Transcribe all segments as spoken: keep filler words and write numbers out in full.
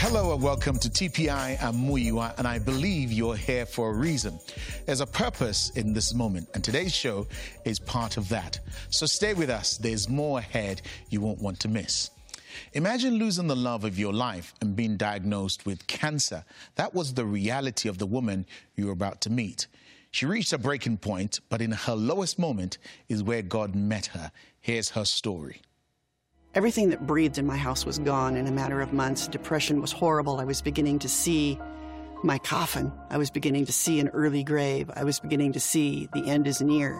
Hello and welcome to T P I and Muyiwa, and I believe you're here for a reason. There's a purpose in this moment, and today's show is part of that. So stay with us. There's more ahead you won't want to miss. Imagine losing the love of your life and being diagnosed with cancer. That was the reality of the woman you were about to meet. She reached a breaking point, but in her lowest moment is where God met her. Here's her story. Everything that breathed in my house was gone in a matter of months. Depression was horrible. I was beginning to see my coffin. I was beginning to see an early grave. I was beginning to see the end is near.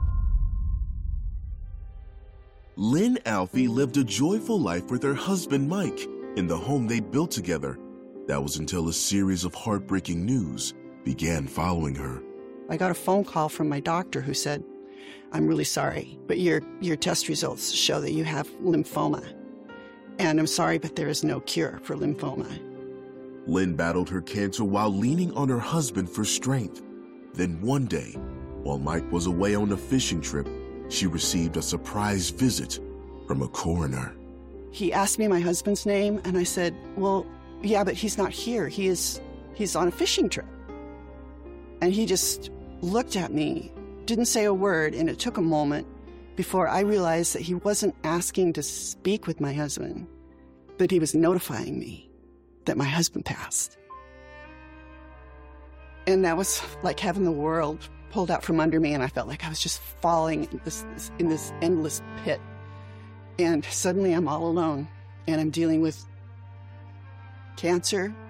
Lynn Alfie lived a joyful life with her husband, Mike, in the home they built together. That was until a series of heartbreaking news began following her. I got a phone call from my doctor who said, "I'm really sorry, but your, your test results show that you have lymphoma. And I'm sorry, but there is no cure for lymphoma." Lynn battled her cancer while leaning on her husband for strength. Then one day, while Mike was away on a fishing trip, she received a surprise visit from a coroner. He asked me my husband's name, and I said, "Well, yeah, but he's not here. He is, he's on a fishing trip." And he just looked at me, didn't say a word, and it took a moment before I realized that he wasn't asking to speak with my husband, but he was notifying me that my husband passed. And that was like having the world pulled out from under me, and I felt like I was just falling in this, this, in this endless pit. And suddenly I'm all alone, and I'm dealing with cancer.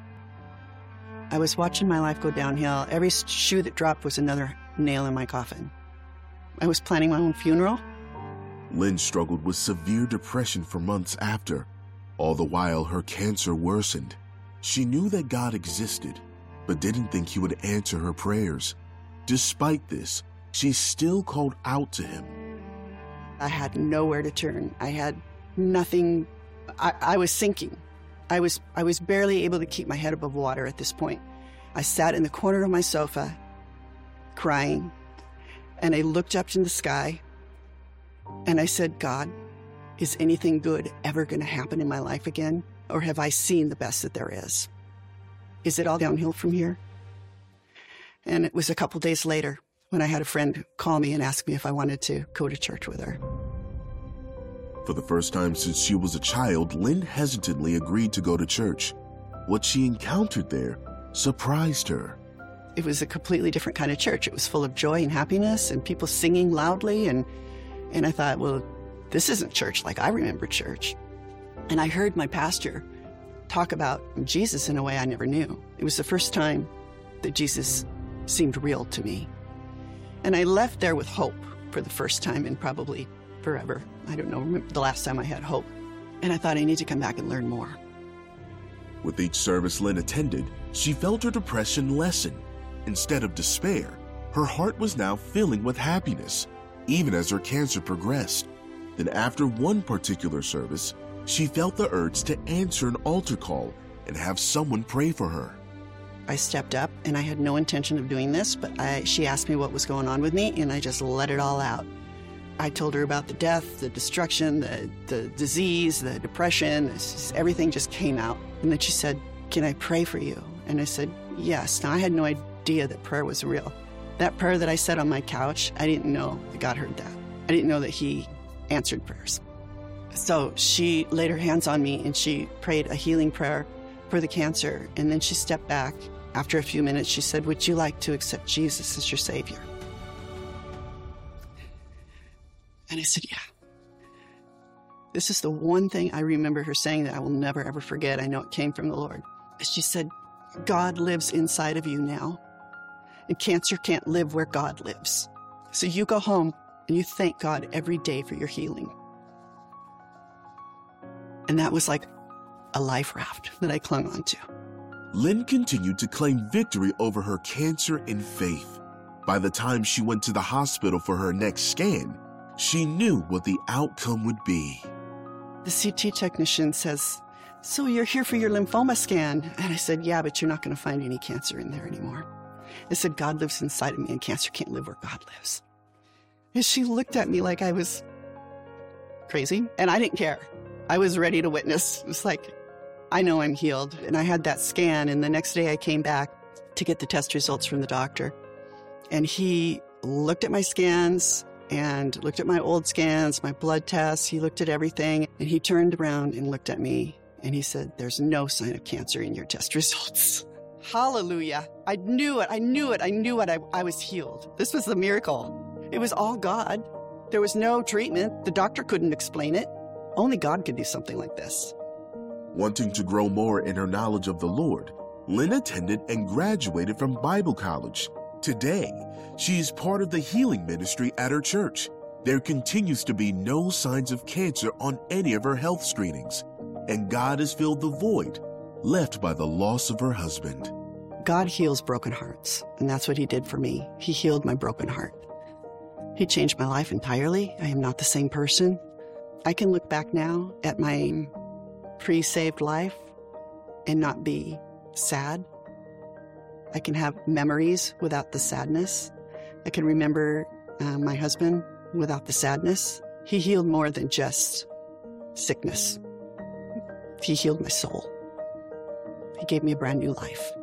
I was watching my life go downhill. Every shoe that dropped was another nail in my coffin. I was planning my own funeral. Lynn struggled with severe depression for months after. All the while, her cancer worsened. She knew that God existed, but didn't think he would answer her prayers. Despite this, she still called out to him. I had nowhere to turn. I had nothing. I, I was sinking. I was, I was barely able to keep my head above water at this point. I sat in the corner of my sofa, crying, and I looked up in the sky, and I said, "God, is anything good ever going to happen in my life again? Or have I seen the best that there is? Is it all downhill from here?" And it was a couple days later when I had a friend call me and ask me if I wanted to go to church with her. For the first time since she was a child, Lynn hesitantly agreed to go to church. What she encountered there surprised her. It was a completely different kind of church. It was full of joy and happiness and people singing loudly. And, and I thought, well, this isn't church like I remember church. And I heard my pastor talk about Jesus in a way I never knew. It was the first time that Jesus seemed real to me. And I left there with hope for the first time in probably forever. I don't know the last time I had hope. And I thought I need to come back and learn more. With each service Lynn attended, she felt her depression lessen. Instead of despair, her heart was now filling with happiness, even as her cancer progressed. Then after one particular service, she felt the urge to answer an altar call and have someone pray for her. I stepped up, and I had no intention of doing this, but I, she asked me what was going on with me, and I just let it all out. I told her about the death, the destruction, the, the disease, the depression. Just, everything just came out. And then she said, "Can I pray for you?" And I said, "Yes." Now, I had no idea that prayer was real. That prayer that I said on my couch, I didn't know that God heard that. I didn't know that he answered prayers. So she laid her hands on me, and she prayed a healing prayer for the cancer. And then she stepped back. After a few minutes, she said, "Would you like to accept Jesus as your Savior?" And I said, "Yeah." This is the one thing I remember her saying that I will never, ever forget. I know it came from the Lord. She said, "God lives inside of you now, and cancer can't live where God lives. So you go home and you thank God every day for your healing." And that was like a life raft that I clung onto. Lynn continued to claim victory over her cancer in faith. By the time she went to the hospital for her next scan, she knew what the outcome would be. The C T technician says, "So you're here for your lymphoma scan?" And I said, "Yeah, but you're not going to find any cancer in there anymore." I said, "God lives inside of me, and cancer can't live where God lives." And she looked at me like I was crazy, and I didn't care. I was ready to witness. It was like, I know I'm healed. And I had that scan, and the next day I came back to get the test results from the doctor. And he looked at my scans and looked at my old scans, my blood tests. He looked at everything, and he turned around and looked at me, and he said, "There's no sign of cancer in your test results." Hallelujah. I knew it. I knew it. I knew it. I, I was healed. This was the miracle. It was all God. There was no treatment. The doctor couldn't explain it. Only God could do something like this. Wanting to grow more in her knowledge of the Lord, Lynn attended and graduated from Bible college. Today, she is part of the healing ministry at her church. There continues to be no signs of cancer on any of her health screenings, and God has filled the void left by the loss of her husband. God heals broken hearts, and that's what he did for me. He healed my broken heart. He changed my life entirely. I am not the same person. I can look back now at my pre-saved life and not be sad. I can have memories without the sadness. I can remember uh, my husband without the sadness. He healed more than just sickness. He healed my soul. He gave me a brand new life.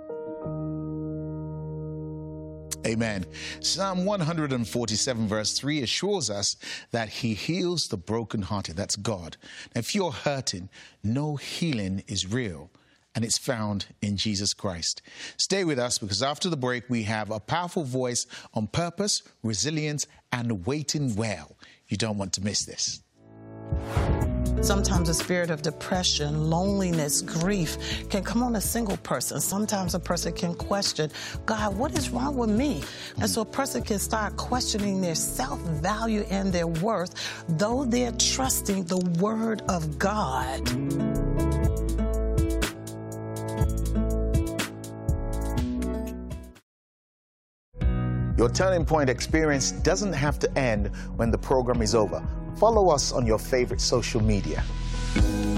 Amen. Psalm one forty-seven verse three assures us that he heals the brokenhearted. That's God. Now, if you're hurting, no healing is real, and it's found in Jesus Christ. Stay with us, because after the break, we have a powerful voice on purpose, resilience, and waiting well. You don't want to miss this. Sometimes a spirit of depression, loneliness, grief can come on a single person. Sometimes a person can question, God, what is wrong with me? And so a person can start questioning their self-value and their worth, though they're trusting the Word of God. Your Turning Point experience doesn't have to end when the program is over. Follow us on your favorite social media.